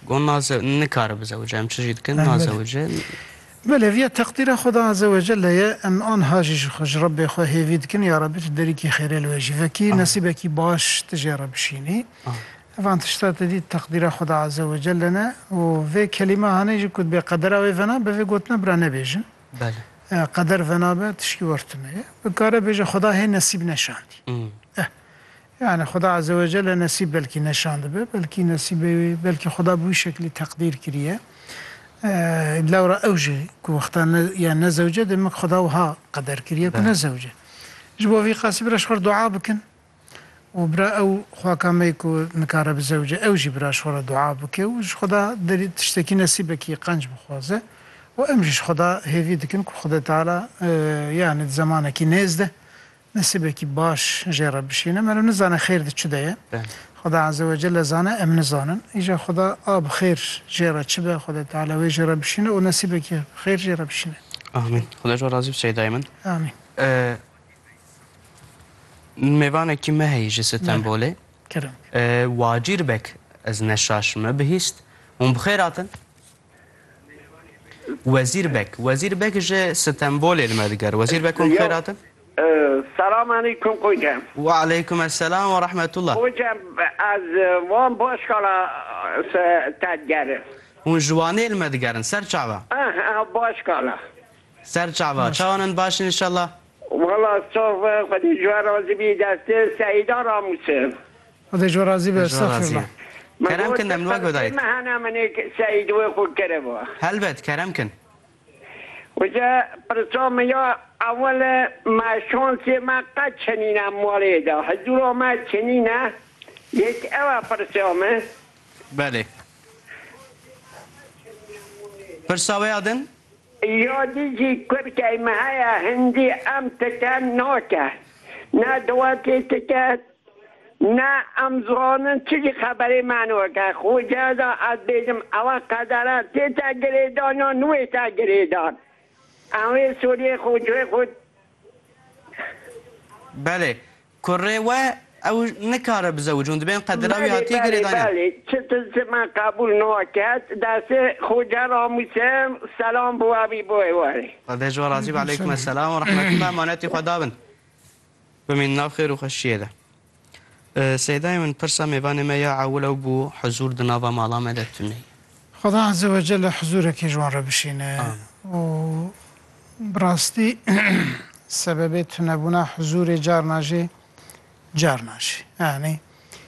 قول نكار بزوجة ام تشجي دكن نازوجة بله ویا تقدیر خدا عز و جل یا ام آن هاجش خوش رب خو هیوید کن یا رب تدری کی خیره لوجی و کی نصیب کی باش تجرب شینی وان تشتات دي تقدير خدا عز وجل لنا وفي كلمة هنيجي كنت بقدر أو فنا بفي قلتنا برانا بيجن بله قدر فنا بتشكي ورتمية بكارة بيجا خدا هي نصيب نشاندي يعني خدا عز وجل نصيب بلكي نشاند به بلكي نصيب بلكي خدا بوي شكل تقدير كريه لو رأوجي كو وقتا يعني نزوجة دمك خدا وها قدر كريه كو نزوجة جبوا في قاسي براش خور دعاء بكن وبرا او خوا كاميكو نكاره بزوجه او جي براش خور دعاء بك وش خدا دري تشتكي نصيبك قنج بخوازه وامجش خدا هيفي دكن كو خدا تعالى يعني زمانك نزده نصيبك باش جرب بشينه مالو نزانه خير دچديه خدا عز وجل زانه ام نزانن اجا خدا اب خير جرا چبه خدا تعالى وجرب بشينه ونصيبك خير جرب بشينه امين خدا جو راضي بشي دائما امين میوانه کی مهیج ستنبوله کرم واجیر بک از نشاشمه بهیست اون بخیراتن وزیر بک جه ستنبوله المدگر وزیر بک اون بخیراتن سلام علیکم قوجم و علیکم السلام و رحمت الله قوجم از وان باشکالا تدگره اون جوانه المدگرن سر چاوا باشکالا سر چاوا چوانن باش انشالله والله صوف خدي جوارازي بي دسته سعيدة راموسه خدي جوارازي بي استغفر الله كرم كن من وقت دايت ما أنا منك سعيد ويخو كربوا هلبت كرم كن وجا برسوم يا أول ما شانسي ما قد شنينا مواليدا هدولو ما شنينا يك أوا برسومه بله برساوي عدن یادی کرد مایا هندی ام تکن ناکه نه دواتی تکن نه امزرانن چی خبری منو که خود جدا از بیدم اوا قدره تیتا گریدان یا نوی تا گریدان اوی سوری خود بله کره و او نکاره بزوجون دبین قدراوی هاتی گریدانه بله چطور من قبول ناکد دست خود راموسم سلام بو ابی بوی واری خدا جو راضی علیکم السلام و رحمت الله مانتی خدا بن بمین ناف خیر و خشیه ده سیدای من پرسا میوان ما یا عولو بو حضور دناوا مالا مدتونی خدا عز وجل حضورك جوان ربشينه و براستی سببت نبونا حضور جار ناجي يعني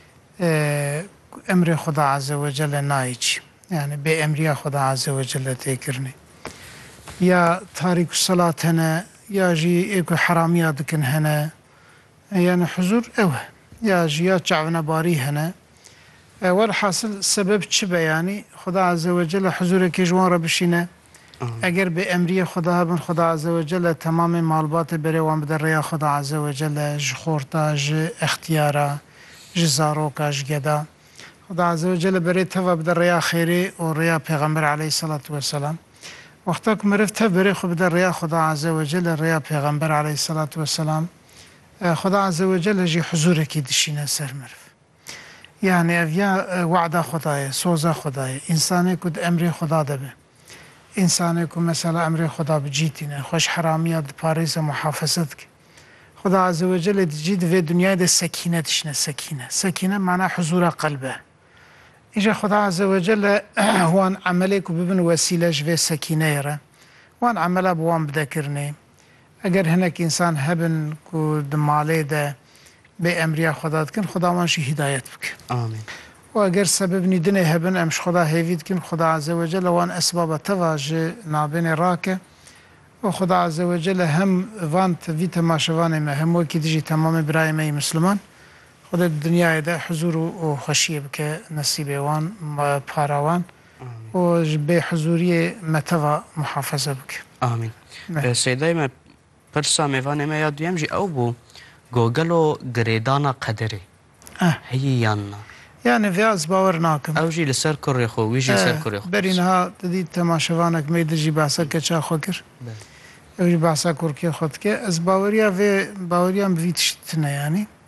امر خدا عز وجل نايجي يعني بامر خدا عز وجل تكرني يا تارك الصلاة هنا يا جي ايكو حراميات كن هنا يعني حضور اوه يا جي يا شعبنا باري هنا والحاصل سبب شبه يعني خدا عز وجل حضورك جوان ربشينه اگر به امری خدا بن خدا عز وجل تمام معلومات بره وان بدر ریا خدا عز وجل جخورتا ج اختیارا ج زاروکا ج گدا خدا عز وجل بره تو بدر ریا خیری و ریا پیغمبر علیه الصلاة والسلام وقتا که مرفت بره خود بدر ریا خدا عز وجل ریا پیغمبر علیه الصلاة والسلام خدا عز وجل جی حضور کی دشینه سر مرف يعني اویا وعده خدای سوزه خدای انسانی کد امری خدا دبه انسانی که مثلا امر خدا بجیتینه خوش حرامیات پاریز محافظت که خدا عز وجل جید و دنیای ده سکینه تشنه سکینه معنی حضور قلبه ایجا خدا عز وجل وان عملی که ببین وسیله جوه سکینه یره وان عمله بوان بده کرنه اگر هنک انسان هبن که دماله ده به امری خدا کن خدا وانشی هدایت بکن آمین و اگر سبب نیدنه هبن امش خدا هیوید کن خدا عز وجل وان اسباب تواجه نابین راکه و خدا عز وجل هم وان وی تماشوانه ما هم وکی دیجی تمام برای می مسلمان خدا دنیای ده حضور و خشیه بکه نصیب وان پاراوان و به حضوری متوا محافظه بکه آمین سیدای ما پرسا میوانه ما یاد دیم جی او بو گوگل و گریدانا قدره هی یاننا يعني في باور ناكم او جي لسر كوري خو ويجي لسر كوري خو برينها تدي تماشوانك ميد جي باسا كچا خوكر او جي باسا كوركي خودك از باوريا في باوريا بفيتشتنا يعني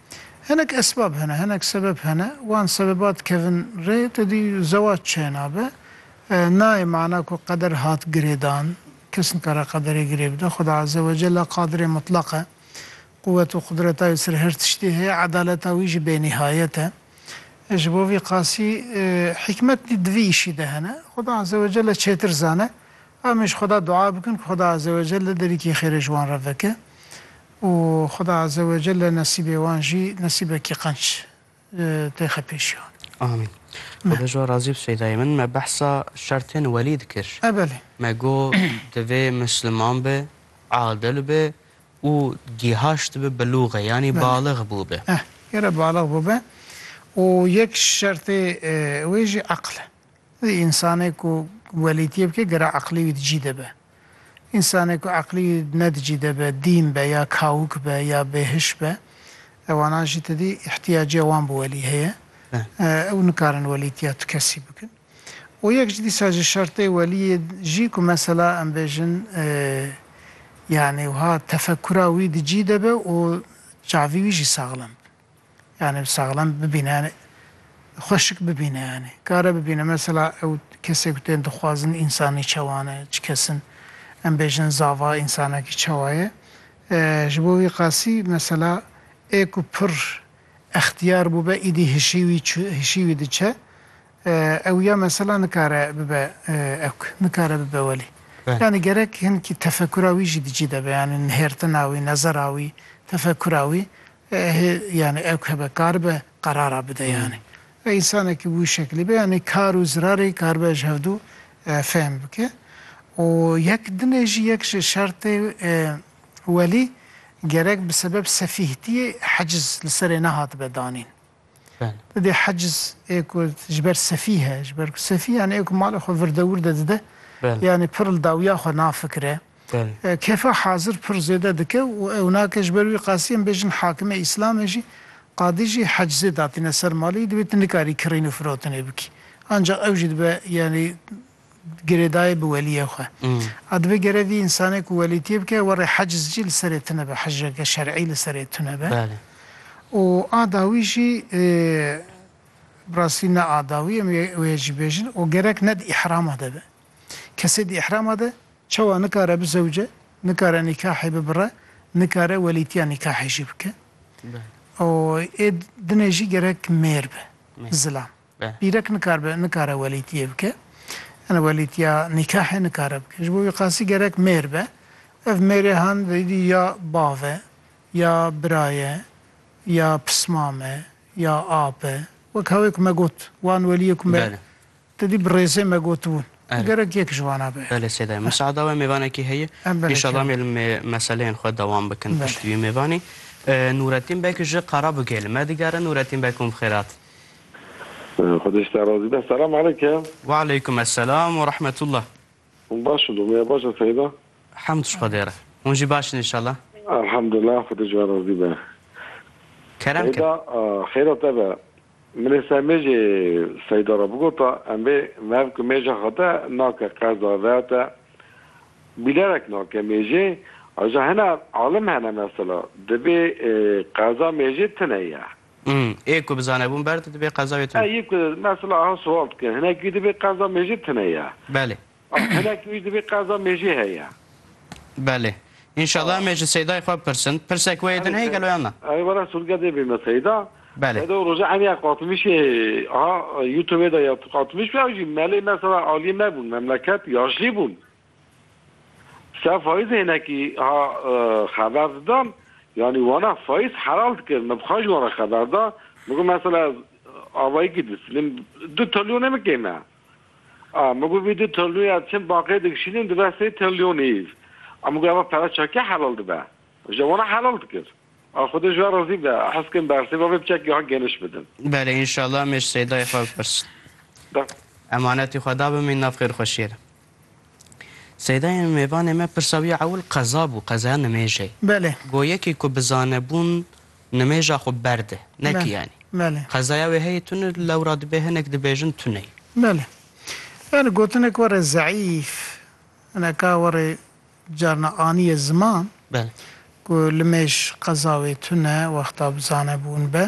هناك أسباب هنا هناك سبب هنا وان سببات كيفن ري تدي زواج شينابه ناي معناك قدر هات قريدان كسن كرا قدر قريب ده خدا عز وجل قادر مطلقة قوة وقدرته يسر هرتشتيه عدالته ويجي بنهايته جبوفي قاسي حكمة دويشي ده هنا خدا عز وجل تشيتر زانه مش خدا دعاء بكن خدا عز وجل دريكي خير جوان رفكه وخدا عز وجل نصيبه وانجي نصيبه كي قنش تيخه بيشيان آمين خدا جوا راضي بسيداي من ما بحثا شرطين وليد كر أبلي ما جو دوي مسلمان به عادل به و جهاشت به بلوغه يعني بالغ بو به يرى بالغ بو به ويك شرط ويجي عقل الإنسان كو وليتيه بكي قرا عقلي وتجيده به إنسان كو عقلي ندجيده به دين به يا كاوك به يا بهش به وانا جيت احتياجي وان بولي هي او نكارن وليتيا تكسي بكن ويك جدي ساج شرطي ولي جيكو مثلا ام بيجن يعني وها تفكراوي دجيده به و جاوي ويجي ساغلم يعني ساغلم ببينه خوشك ببينه يعني كاره ببينه مثلا او كسي كتن دخوازن انساني چوانه چكسن ام بيجن زاوا انسانه کی چوايه جبوي قاسي مثلا ايكو پر اختيار بو به ايدي هشيوي دچه او يا مثلا نكاره ببا اك نكاره ببا ولي يعني جرك هنكي تفكراوي جديده يعني نهرتناوي نظراوي تفكراوي يعني اك بكاربه قرار بده يعني انسانك بو شكل يعني كار وزراري كار بجهدو فهم بك ويك دنجي يك شرط ولي جرك بسبب سفيهتي حجز لسر نهات بدانين بدي حجز ايكو جبر سفيهه جبر سفيه يعني ايكو مال اخو فردور ده يعني برل داويا خو نافكره كيف حاضر پر زياده دك وهناك جبر قاسم بيجن حاكم اسلام يجي قاضي حجز داتنا سر مالي دبت نكاري كرين فروتن بكي انجا اوجد به يعني جريداي بوليه خو ادبي جريدي انسانك وليتي بك ور حجز جيل سرتنا بحجه شرعي لسرتنا به وآداوي شي براسينا آداوي ويجبيجن وجرك ند إحرام هذا كسد إحرام هذا شو نكاره بزوجة نكاره نكاح ببرة نكاره وليتيا نكاح يجيبك أو دنيجي جرك ميربه زلام بيرك نكاره وليتيا بك أنا وليتيا نكاح نكاره بك جبوا يقاسي جرك ميربه اف ميرهان بدي يا بافه يا برايه يا بسمامه يا آبه وكهوك مقوت وان وليكم تدي بريزه مقوتون قرق يك جوانا به بله سيداي مساعدة وميوانه كي هي إن شاء الله مسألين خود دوام بكن بشتوي ميواني نورتين بك جي قراب قيل ما ديقار نورتين بكم بخيرات خدش تعرضي ده السلام عليكم وعليكم السلام ورحمة الله باشا يا باشا سيدة حمد شقديرة ونجي باشن إن شاء الله الحمد لله خدش تعرضي ده كلام سيدة خيرة تبا من سامجي سيدة ربقوطة أمبي مافكو ميجا خطا ناكا قازا ذاتا بلارك ناكا ميجي أجا هنا عالم هنا مثلا دبي قازا ميجي تنيا ايكو بزانبون برد دبي قازا يتن ايكو مثلا ها سوال كان هناك دبي قازا ميجي تنيا بله هناك دبي قازا ميجي هيا بله ان شاء الله ميجي سيداي خواب برسن برسك ويدن هي قالوا يانا اي ورا سولقا دبي مسيدا بله هذا رجع عني قاطمش يوتيوب ده يا قاطمش بيجي مالي مثلا عالي ما بون مملكت ياشلي بون فايز هناك ها خبر دادم يعني وانا فايز حلال کرد نبخواش وانا خبر دا مگو مثلا آوایی که دستلیم 2 تریلیون نمیگیمه مگو بی 2 تریلیون چند باقی دکشیدیم دو 3 تریلیون ایز مگو اما پرا چاکی حلال دبه جوانا حلال کرد خودش راضی به حس کن برسی و بچکی ها گنش بدن بله ان شاء الله مش سیدای خواب پرس امانتی خدا بمین ناف خیر خوشیه سيداي ميوان ما برساوية عول قذاب وقذا نميجي بله قوية كي كو بزانبون نميجا خو برده نك يعني بله قذايا وهي تون لو راد بها نك دبيجن توني بله أنا قلت لك ورا زعيف أنا كا ورا جارنا آنية الزمان بله ku li mêj qezawê tune wexta bizanebûn be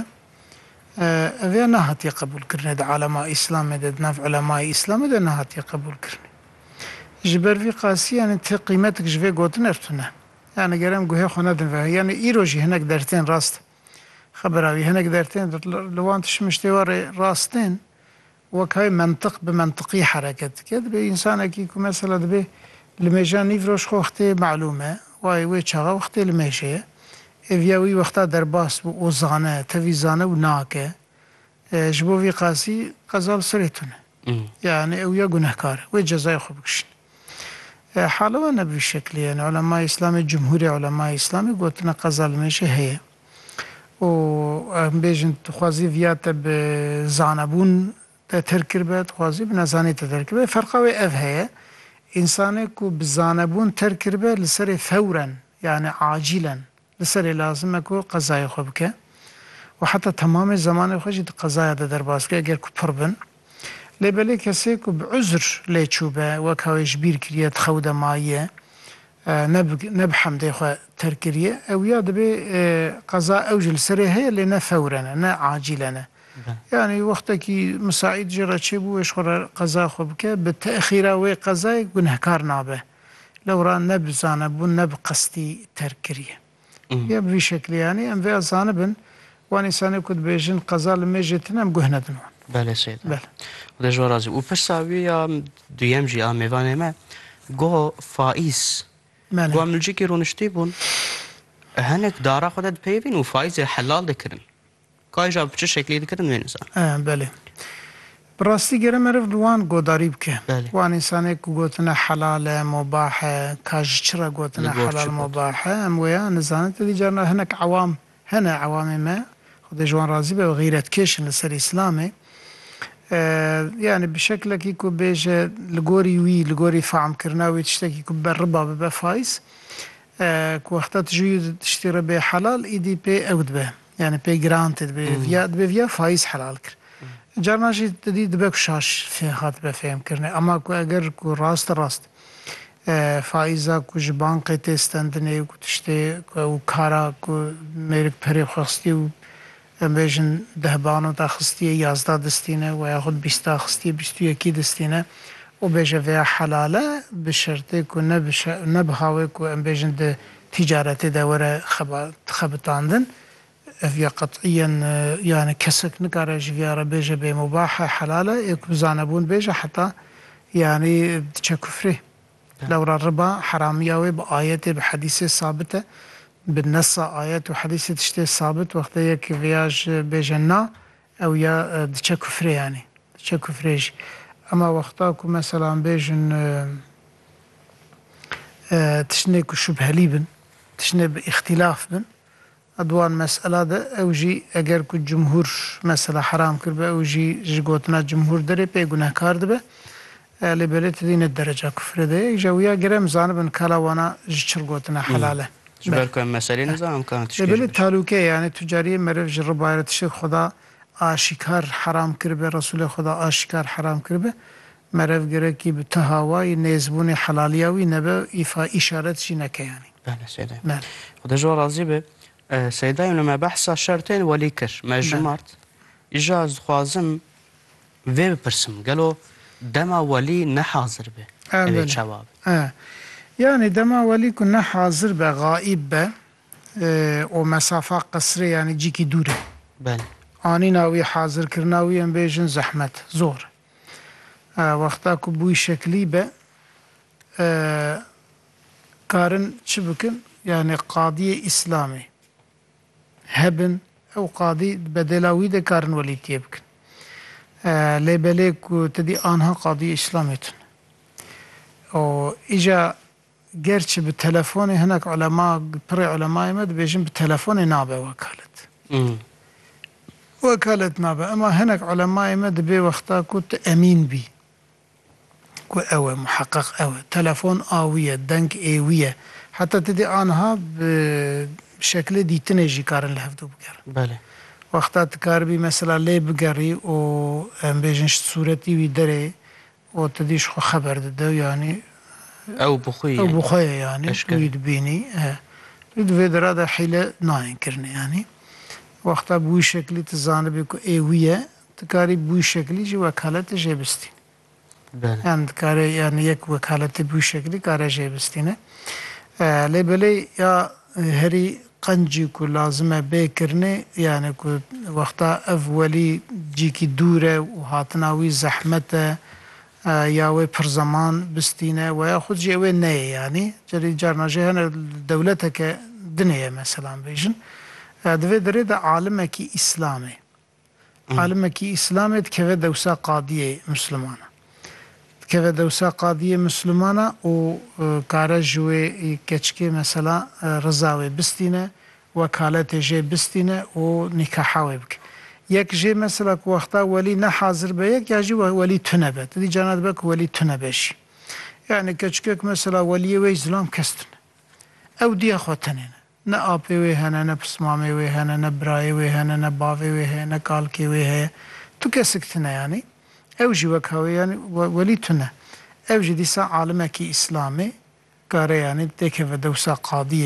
ev ê nehatiye qebûlkirinê di alema İslamê de di nav ulemayê İslamê de nehatiye qebûlkirinê. Ji ber vî qasî yani tê qîmetek ji vê gotin ev tune. Yani gerem guhê xwe nedin ve yani îro jî hinek dertên rast xebera wî hinek dertên li wan tişmiştê warê rastên wek hay mentiq bi mentiqî hereket dike dibe însanekî ku mesela dibe li mêja nîv roj xwe wextê malûm e wayê wê çaxa wextê li mêje ye ev ya wî wexta derbas bû û zane tevî zane û nake ji bo vî qasî qeza li serê tune yani ew ya gunehkar e wê cezayê xwe bikişin. Hala we ne bi vî şeklî yani ulemayê İslamê Cumhuriyê Ulemayê İslamê gotine qeza li mêje heye û em bêjin tu xwazî viya te bi zanebûn te terkir be tu xwazî bi nezanî te terkir be ferqa wê ev heye însanê ku bi zanebûn terkir be li serê fewren yani acîlen li serê lazim e ku qezayê xwe bike û heta temamê zemanê xwe jî di qezaya de derbas bike eger ku pir bin. Lêbelê kesê ku bi uzr lê çûbe wek hawê ji bîr kiriye dixew de mayî ne bi hemdê xwe terkiriye ew ya dibe qeza ew jî li serê heye lê ne fewren e ne acîlen e. Yani wextekî misaîd jê re çêbû wê ji xwe re qeza xwe bike bi teexîra wê qezayê gunehkar nabe. Lewra ne bi zanebûn ne bi qestî terkiriye. Ya bi vî şeklî yani em vê zanibin wan însanê ku dibêjin qeza li mêjê tune em guh nedin wan. Belê Sêda. Xuda ji we razî û pirsa wî ya duyem jî a mêvanê me goh faîz goh milcikê rûniştî bûn hinek dara xwe de dipeyvîn û faîzê helal dikirin. Ka jî bi çi şeklî dikirin wê nizam? Belê. Bi rastî gerê meriv li wan godarî bike. Wan însanê ku gotine helal e mubah e ka ji çi re gotine helal mubah e em wêya nizanin tedî carna hinek ewam hene ewamê me Xwedê ji wan razî be ew xîretkêşin li ser İslamê yani bi şeklekî ku bêje li gorî wî li gorî feamkirina wî tiştekî ku berriba bibe faiz ku wexta tu jî tiştê re bê helal îdî pê ew dibe yani pê giran tê dibe viya faiz helal kir. Carna jî didî dibe ku şaş fê hatibe fêmkirinê ama ku eger ku rast rast faiza ku ji bankê tê stendinê ku tiştê ew kara ku mêrik perê xwestiye û em bêjin dehbano ta xistiye yazda distîne we yaxud bîsta xistiye bîst û yekî distîne û bêje veya helal e bi şertê ku ne bi hawê ku em bêjin di tîcaretê de were xebitandin ev ya qet'iyen yani kesek nikare ji vêya re bêje bê mubah e helal e ê ku bizanebûn bêje heta yani diçe kufrê. Lewra riba heramiya wê bi ayetê bi hedîsê sabit e بالنص آيات وحديث تشتي ثابت وقت يك فياج بجنا أو يا دشا كفر يعني دشا كفريج أما وقتاكم مثلا بيجن تشنيك شبه ليبن تشني باختلاف بن أدوان مسألة ده أو جي أجر كو جمهور مثلا حرام كربه أو جي جوتنا جمهور دري بيجونه كارد به لبلت دين الدرجة كفر ده جويا جرم زانبن كلا وانا جشر جوتنا حلاله جبركم مسألة نظام كانت تشكيل لبلت تالوكي يعني تجاري مرف جربايرة تشيخ خدا آشکار حرام کرده رسول خدا آشکار حرام کرده مرف گره کی به تهاوی نزبون حلالیاوی نبه ایفا اشارت چی نکه یعنی. بله سیده. خدا جو راضی به سیده لما بحث شرطين ولی کر مجموعت اجاز خوازم و بپرسم قالوا دما ولی نحاضر به. بله. جواب. يعني دما ولي كنا حاضر به غائب به ومسافة قصرية يعني جيكي دوره بله آني ناوي حاضر كرناوي ام بيجن زحمت زور وقتا كو بوي شكلي به كارن شبكن يعني قاضي إسلامي هبن أو قاضي بدلاوي ده كارن ولي تيبكن لبليك تدي آنها قاضي إسلامي و إجا گرچه به تلفن هناك علماء پر علماء مد بيجن به تلفن نابه وكالت نابه اما هناك علماء مد به وقتا كنت امين بي كو او محقق او تلفن آوية دنك ايوية حتى تدي آنها بشكل ديتنجي كارن لهفدو بگر بله وقتا تكار بي مثلا لي بگري و بيجنش صورتي وي دره و تديش خو خبر ده يعني او بخوي يعني ويد بيني دوێ درا da hîle nayên kirine yanî wexta bû şeklî tu zanibî ku ê wî ye tu karî bû şeklî jî wekaletê jê bistînî yani dikarê yani yek wekaletê bû şeklî kare jê bistîne lê belê ya herî qencî ku lazim e bêkirinê yani ku wexta ev welî cîkî dûr e û hatina wî zehmet e ya wê pir zeman bistîne we ya xud jî ew ê neyê yanî cerî carna jî hene dewleteke dinê ye meselan bêjin divê derê de alimekî İslamê alimekî İslamê dikeve dewsa qadiyê Müslümana dikeve dewsa qadiyê Müslümana û kare ji wê keçikê mesela reza wê bistîne wekaletê jê bistîne û nîkaha wê bike yek jê mesela ku wexta welî nehazir be yek ya jî welî tune be tidî cana dibe ku welî tune be jî yani keçikek mesela weliyê wê zilam kestin ew diya xwe tenê ne apê wê hene ne pismamê wê hene ne birayê wê hene ne bavê wê heye ne kalkê wê heye tu kesik tune yanî ew jî wek hewê yani welî tune ew jî dîsa alimekî İslamê kare yani tekeve dewsa qadiyê